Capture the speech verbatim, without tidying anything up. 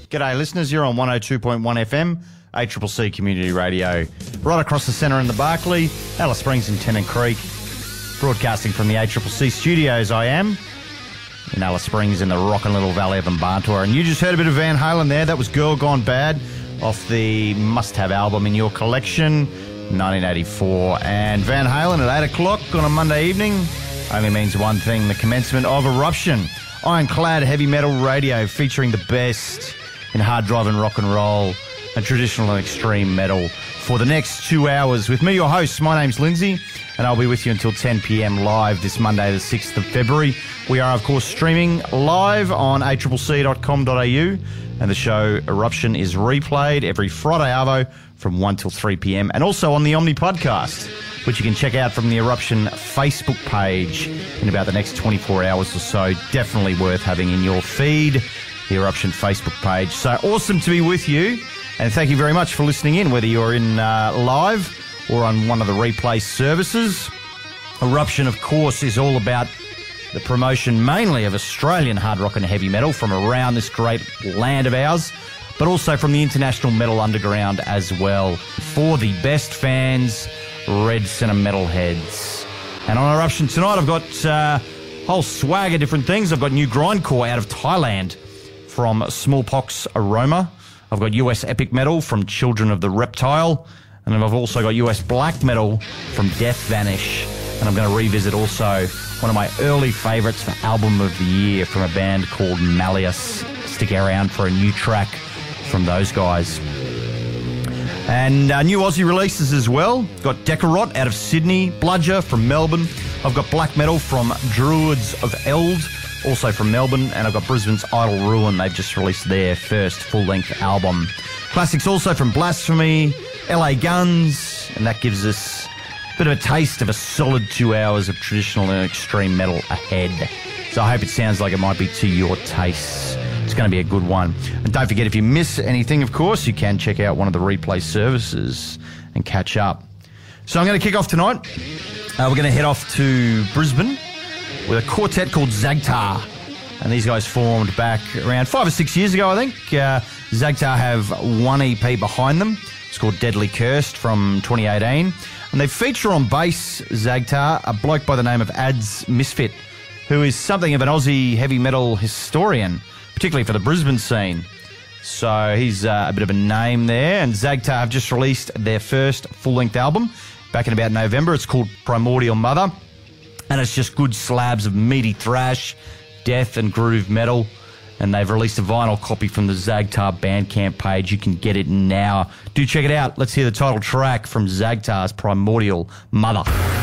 G'day listeners, you're on one oh two point one F M, A C C C Community Radio. Right across the centre in the Barclay, Alice Springs and Tennant Creek. Broadcasting from the A C C C studios, I am, in Alice Springs in the rockin' little Valley of Mbartua. And you just heard a bit of Van Halen there. That was Girl Gone Bad off the must-have album in your collection, nineteen eighty-four. And Van Halen at eight o'clock on a Monday evening only means one thing, the commencement of Eruption. Ironclad heavy metal radio featuring the best in hard driving rock and roll and traditional and extreme metal for the next two hours. With me, your host, my name's Lindsay, and I'll be with you until ten p.m. live this Monday, the sixth of February. We are, of course, streaming live on a c c c dot com dot a u, and the show Eruption is replayed every Friday arvo from one till three p.m. and also on the Omni podcast, which you can check out from the Eruption Facebook page in about the next twenty-four hours or so. Definitely worth having in your feed, the Eruption Facebook page. So awesome to be with you, and thank you very much for listening in, whether you're in uh, live or on one of the replay services. Eruption, of course, is all about the promotion mainly of Australian hard rock and heavy metal from around this great land of ours, but also from the international metal underground as well. For the best fans, Red Centre metalheads. And on Eruption tonight, I've got uh, a whole swag of different things. I've got new grindcore out of Thailand from Smallpox Aroma. I've got U S epic metal from Children of the Reptile. And I've also got U S black metal from Death Vanish. And I'm going to revisit also one of my early favourites for Album of the Year from a band called Malleus. Stick around for a new track from those guys. And uh, new Aussie releases as well. Got Decorot out of Sydney, Bludger from Melbourne. I've got black metal from Druids of Eld, also from Melbourne. And I've got Brisbane's Idle Ruin. They've just released their first full-length album. Classics also from Blasphemy, L A Guns, and that gives us a bit of a taste of a solid two hours of traditional and extreme metal ahead. So I hope it sounds like it might be to your tastes. It's going to be a good one. And don't forget, if you miss anything, of course, you can check out one of the replay services and catch up. So I'm going to kick off tonight. Uh, we're going to head off to Brisbane with a quartet called Zagtar. And these guys formed back around five or six years ago, I think. Uh, Zagtar have one E P behind them. It's called Deadly Cursed from twenty eighteen. And they feature on bass, Zagtar, a bloke by the name of Ads Misfit, who is something of an Aussie heavy metal historian, particularly for the Brisbane scene. So he's uh, a bit of a name there. And Zagtar have just released their first full-length album back in about November. It's called Primordial Mother. And it's just good slabs of meaty thrash, death and groove metal. And they've released a vinyl copy from the Zagtar Bandcamp page. You can get it now. Do check it out. Let's hear the title track from Zagtar's Primordial Mother.